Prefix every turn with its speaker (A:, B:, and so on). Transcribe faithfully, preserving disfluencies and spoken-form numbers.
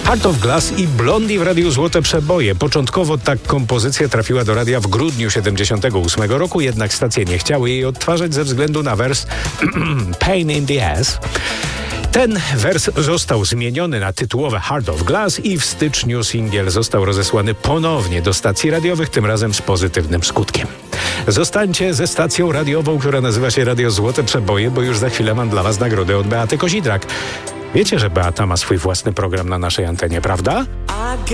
A: Heart of Glass i Blondie w Radiu Złote Przeboje. Początkowo ta kompozycja trafiła do radia w grudniu siedemdziesiątego ósmego roku, jednak stacje nie chciały jej odtwarzać ze względu na wers Pain in the Ass. Ten wers został zmieniony na tytułowe Heart of Glass i w styczniu singiel został rozesłany ponownie do stacji radiowych, tym razem z pozytywnym skutkiem. Zostańcie ze stacją radiową, która nazywa się Radio Złote Przeboje, bo już za chwilę mam dla was nagrodę od Beaty Kozidrak. Wiecie, że Beata ma swój własny program na naszej antenie, prawda?